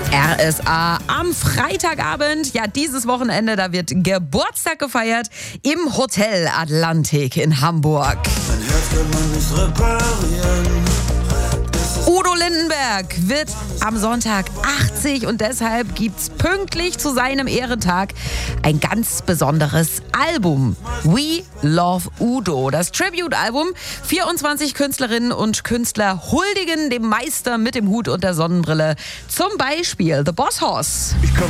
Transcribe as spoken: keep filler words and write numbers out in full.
R S A am Freitagabend. Ja, dieses Wochenende, da wird Geburtstag gefeiert im Hotel Atlantik in Hamburg. Mein Herz kann man nicht reparieren. Udo Lindenberg wird am Sonntag achtzig und deshalb gibt's pünktlich zu seinem Ehrentag ein ganz besonderes Album. We Love Udo. Das Tribute-Album. vierundzwanzig Künstlerinnen und Künstler huldigen dem Meister mit dem Hut und der Sonnenbrille. Zum Beispiel The Boss Hoss.